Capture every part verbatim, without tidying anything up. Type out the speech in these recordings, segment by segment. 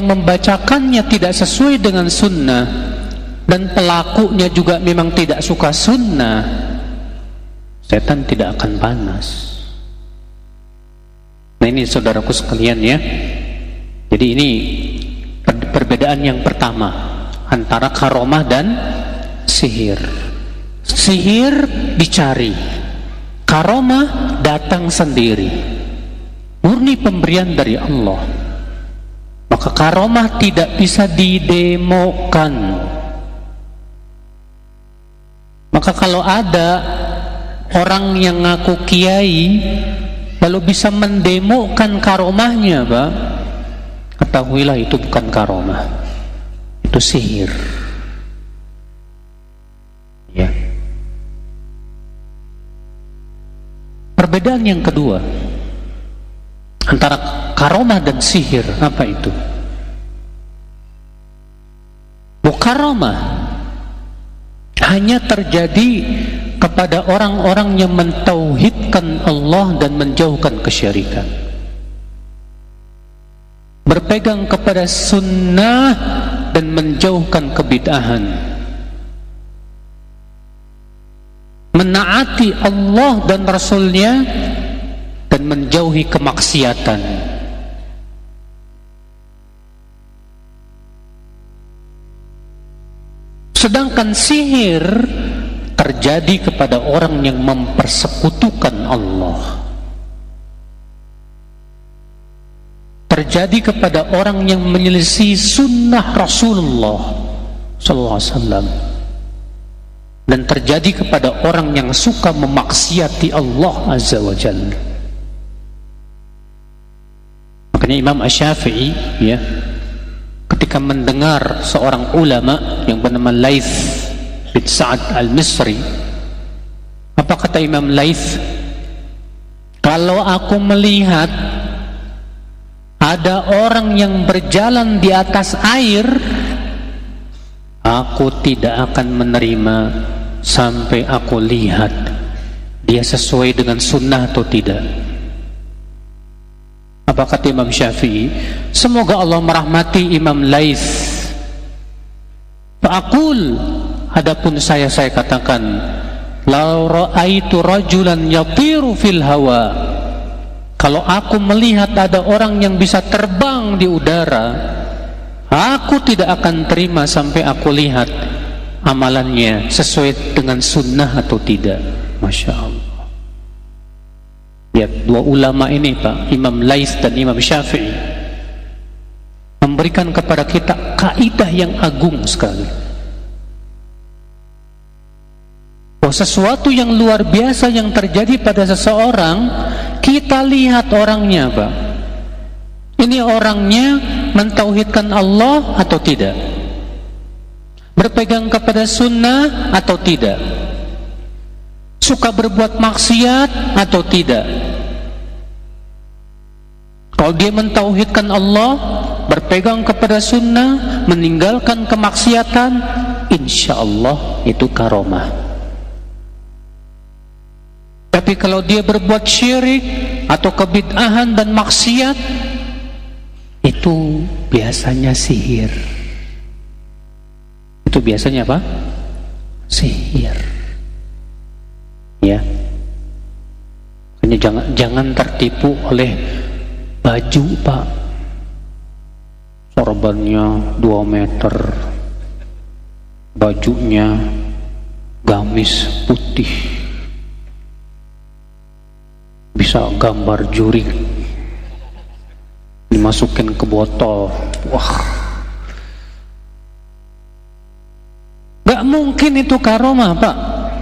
membacakannya tidak sesuai dengan sunnah dan pelakunya juga memang tidak suka sunnah, setan tidak akan panas. Nah ini saudaraku sekalian ya. Jadi ini perbedaan yang pertama antara karomah dan sihir. Sihir dicari, karomah datang sendiri, murni pemberian dari Allah. Maka karomah tidak bisa didemokan. Maka kalau ada orang yang ngaku kiai lalu bisa mendemokan karomahnya, Pak, ketahuilah itu bukan karomah, itu sihir. Ya. Perbedaan yang kedua antara karomah dan sihir apa itu? Mukarramah hanya terjadi kepada orang-orang yang mentauhidkan Allah dan menjauhkan kesyirikan, berpegang kepada sunnah dan menjauhkan kebid'ahan, menaati Allah dan Rasulnya dan menjauhi kemaksiatan. Sedangkan sihir terjadi kepada orang yang mempersekutukan Allah, terjadi kepada orang yang menyelisih sunnah Rasulullah sallallahu alaihi wasallam, dan terjadi kepada orang yang suka memaksiati Allah azza wa jalla. Makanya Imam Asy-Syafi'i ya, ketika mendengar seorang ulama yang bernama Laits bin Sa'ad al-Misri, apa kata Imam Laits? Kalau aku melihat ada orang yang berjalan di atas air, aku tidak akan menerima sampai aku lihat dia sesuai dengan sunnah atau tidak. Apa kata Imam Syafi'i? Semoga Allah merahmati Imam Laits. Fa'aqul, adapun saya saya katakan, la ra'aitu rajulan yatiru fil hawa. Kalau aku melihat ada orang yang bisa terbang di udara, aku tidak akan terima sampai aku lihat amalannya sesuai dengan sunnah atau tidak. Masya Allah. Lihat dua ulama ini, Pak, Imam Laits dan Imam Syafi'i, memberikan kepada kita kaidah yang agung sekali, bahwa sesuatu yang luar biasa yang terjadi pada seseorang, kita lihat orangnya, Pak. Ini orangnya mentauhidkan Allah atau tidak, berpegang kepada sunnah atau tidak, suka berbuat maksiat atau tidak. Kalau dia mentauhidkan Allah, berpegang kepada sunnah, meninggalkan kemaksiatan, insya Allah itu karomah. Tapi kalau dia berbuat syirik atau kebid'ahan dan maksiat, itu biasanya sihir. Itu biasanya apa? Sihir. Ya. Hanya jangan jangan tertipu oleh baju, Pak. Sorbannya dua meter, bajunya gamis putih, bisa gambar jurik, dimasukin ke botol. Wah, gak mungkin itu karomah, Pak.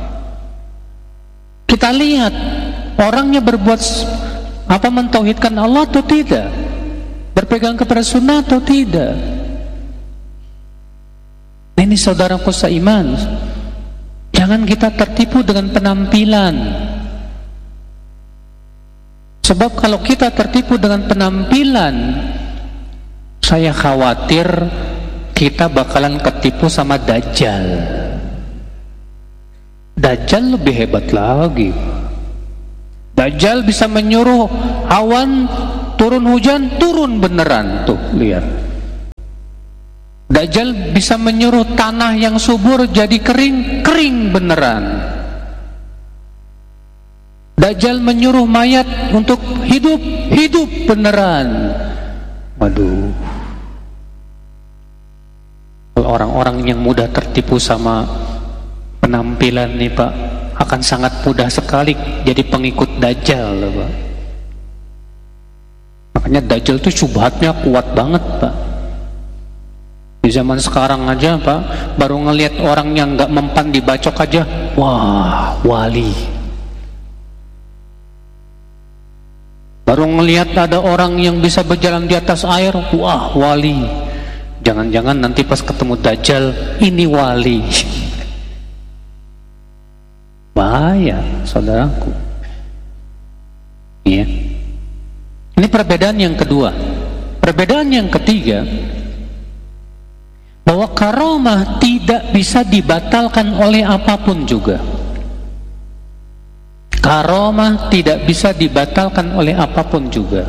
Kita lihat orangnya berbuat apa, mentauhidkan Allah atau tidak, berpegang kepada sunnah atau tidak. Nah, ini saudaraku seiman, jangan kita tertipu dengan penampilan. Sebab kalau kita tertipu dengan penampilan, saya khawatir kita bakalan ketipu sama Dajjal. Dajjal lebih hebat lagi. Dajjal bisa menyuruh awan turun hujan, turun beneran. Tuh, lihat. Dajjal bisa menyuruh tanah yang subur jadi kering, kering beneran. Dajjal menyuruh mayat untuk hidup, hidup beneran. Waduh. Kalau orang-orang yang mudah tertipu sama penampilan nih Pak, akan sangat mudah sekali jadi pengikut Dajjal Pak. Makanya Dajjal itu syubhatnya kuat banget Pak. Di zaman sekarang aja Pak, baru ngelihat orang yang gak mempan dibacok aja, wah wali. Baru ngelihat ada orang yang bisa berjalan di atas air, wah wali. Jangan-jangan nanti pas ketemu Dajjal, ini wali. Bahaya saudaraku. Iya. Ini perbedaan yang kedua. Perbedaan yang ketiga, bahwa karamah tidak bisa dibatalkan oleh apapun juga. Karamah tidak bisa dibatalkan oleh apapun juga.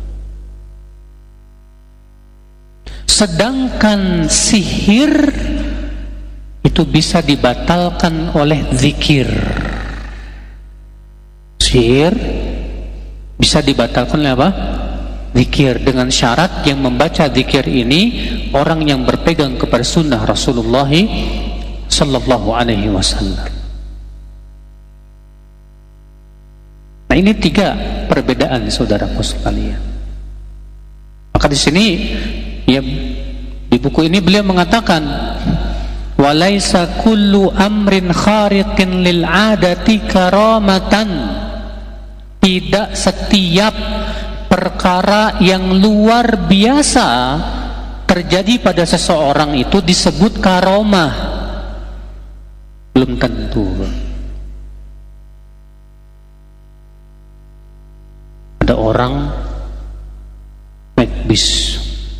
Sedangkan sihir itu bisa dibatalkan oleh zikir. Sihir bisa dibatalkan oleh apa? Zikir, dengan syarat yang membaca zikir ini orang yang berpegang kepada sunnah Rasulullah sallallahu alaihi wasallam. Nah, ini tiga perbedaan saudaraku sekalian. Maka di sini ya, di buku ini beliau mengatakan, walaisa kullu amrin khariqin lil adati karamatan. Tidak setiap perkara yang luar biasa terjadi pada seseorang itu disebut karamah. Belum tentu. Ada orang naik bis,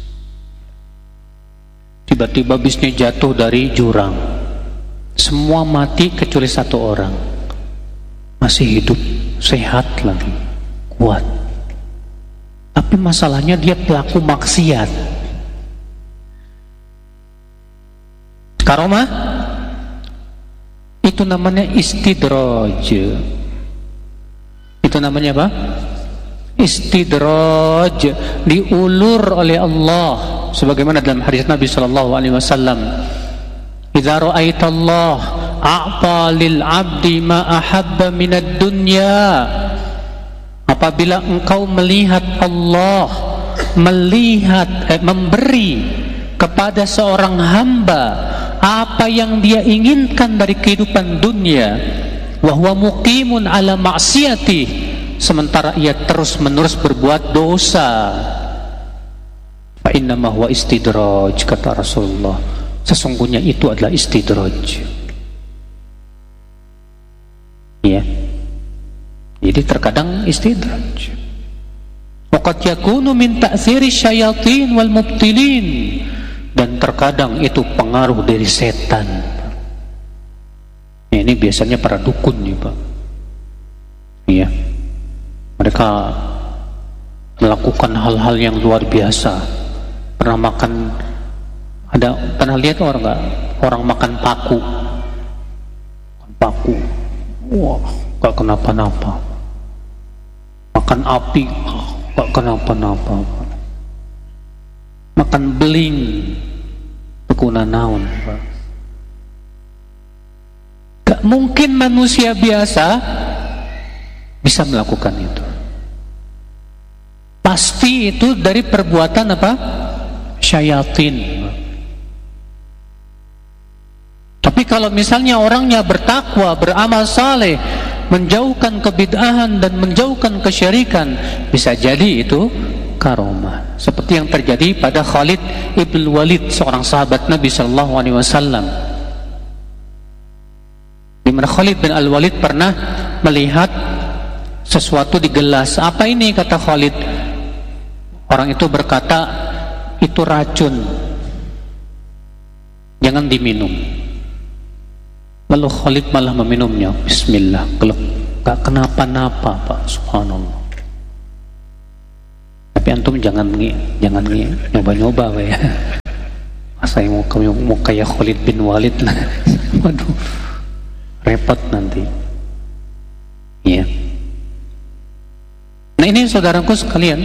tiba-tiba bisnya jatuh dari jurang, semua mati kecuali satu orang masih hidup, sehat lagi, kuat. Tapi masalahnya dia pelaku maksiat. Karamah itu namanya istidraj. Itu namanya apa? Istidraj, diulur oleh Allah, sebagaimana dalam hadis Nabi sallallahu alaihi wasallam, "Idza ra'aita Allah a'ta lil 'abdi ma ahabba minad dunya." Apabila engkau melihat Allah melihat eh, memberi kepada seorang hamba apa yang dia inginkan dari kehidupan dunia, wa huwa muqimun ala ma'siyati, sementara ia terus-menerus berbuat dosa, fa innama huwa istidraj, kata Rasulullah, sesungguhnya itu adalah istidraj. Ya. Jadi terkadang istidraj. Waqad yakunu min ta'thiri syayatin wal mubtilin, dan terkadang itu pengaruh dari setan. Ya, ini biasanya para dukun nih Pak. Iya. Mereka melakukan hal-hal yang luar biasa. Pernah makan, ada pernah lihat orang nggak? Orang makan paku, paku, wah, nggak kenapa-napa. Makan api, nggak kenapa-napa. Makan beling, tekuna naon, Pak. Gak mungkin manusia biasa bisa melakukan itu. Pasti itu dari perbuatan apa? Syayatin. Tapi kalau misalnya orangnya bertakwa, beramal saleh, menjauhkan kebid'ahan dan menjauhkan kesyirikan, bisa jadi itu karamah. Seperti yang terjadi pada Khalid ibn Walid, seorang sahabat Nabi sallallahu alaihi wasallam. Di mana Khalid bin Al-Walid pernah melihat sesuatu di gelas. Apa ini, kata Khalid? Orang itu berkata, itu racun, jangan diminum. Lalu Khalid malah meminumnya. Bismillah, gelap, gak kenapa-napa, Pak. Subhanallah. Tapi antum jangan ngi, jangan ngi, nyoba-nyoba, ya. Saya mau, mau kayak Khalid bin Walid lah. Waduh, repot nanti. Ya. Nah ini saudaraku sekalian,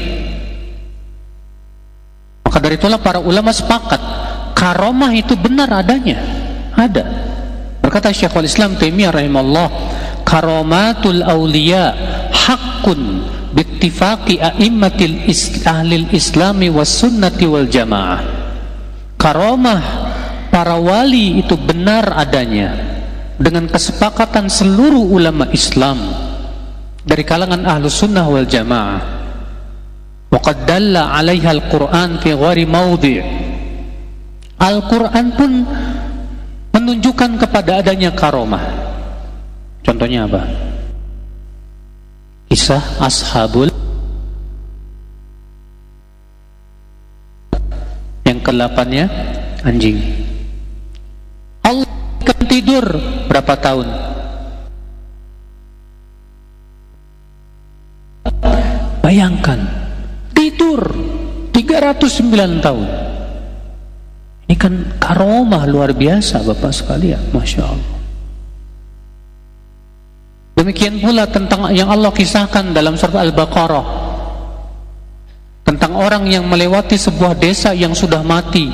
maka dari itulah para ulama sepakat karomah itu benar adanya, ada. Berkata Syekhul Islam Taimiyah rahimahullah, karomatul awliya haqqun bittifaqi a'immatil ahlil islami was sunnati wal jamaah. Karomah para wali itu benar adanya dengan kesepakatan seluruh ulama Islam dari kalangan ahlus sunnah wal jamaah. Wa qad dalla 'alaiha al-Qur'an fi ghairi mawdi'. Al-Qur'an pun menunjukkan kepada adanya karomah. Contohnya apa? Kisah ashabul yang kedelapannya anjing. Allah akan tidur berapa tahun? Bayangkan tidur tiga ratus sembilan tahun. Ini kan karomah luar biasa Bapak sekalian, Masya Allah. Demikian pula tentang yang Allah kisahkan dalam surat Al-Baqarah tentang orang yang melewati sebuah desa yang sudah mati.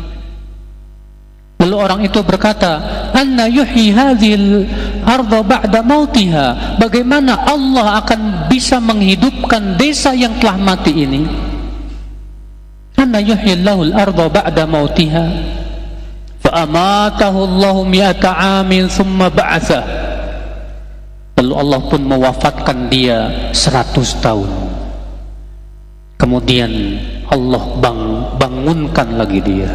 Lalu orang itu berkata, "Anna yuhyi hadhil arda ba'da mautiha." Bagaimana Allah akan bisa menghidupkan desa yang telah mati ini? "Anna yuhyi Allahul arda ba'da mautiha." Fa amatahu Allahu mi'ata 'amin thumma ba'atha. Lalu Allah pun mewafatkan dia seratus tahun. Kemudian Allah bang, bangunkan lagi dia.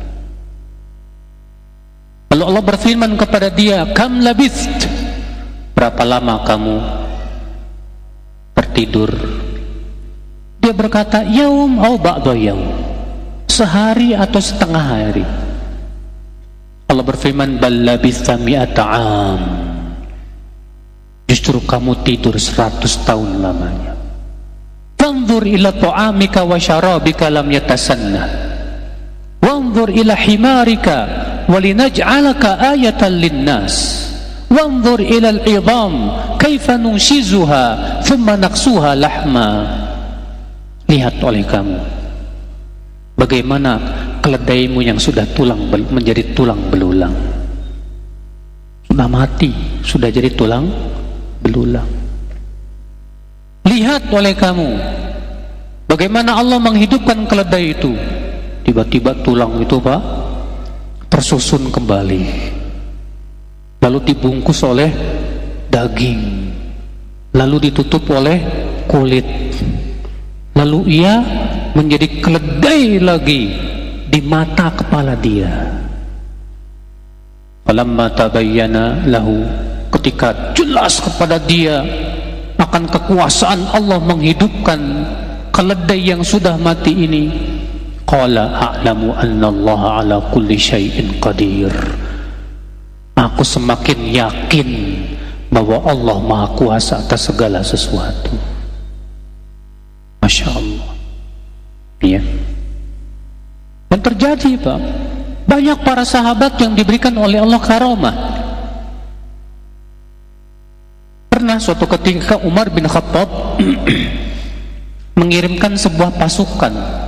Lalu Allah berfirman kepada dia, "Kam labith?" Berapa lama kamu tertidur? Dia berkata, "Yaum au ba'da yaum." Sehari atau setengah hari. Allah berfirman, "Bal labitha mi'ata 'am." Justru kamu tidur seratus tahun lamanya. Wanzur ila ta'amika wa syarabika lam yatasanna. Wanzur ila himarika walinaj'alaka ayatan linnas. Wanzur ila al-'idham kaifa nunshizuha thumma naqsuha lahma. Lihat oleh kamu bagaimana keledaimu yang sudah tulang menjadi tulang belulang. Sudah mati, sudah jadi tulang belulang. Lihat oleh kamu bagaimana Allah menghidupkan keledai itu. Tiba-tiba tulang itu Pak tersusun kembali, lalu dibungkus oleh daging, lalu ditutup oleh kulit, lalu ia menjadi keledai lagi di mata kepala dia. Falamma tabayyana lahu, ketika jelas kepada dia akan kekuasaan Allah menghidupkan keledai yang sudah mati ini, qala a'lamu anna Allah ala kulli syai'in qadir. Aku semakin yakin bahwa Allah Maha Kuasa atas segala sesuatu. Masya Allah. Ya. Dan terjadi Pak, banyak para sahabat yang diberikan oleh Allah karomah. Pernah suatu ketika Umar bin Khattab mengirimkan sebuah pasukan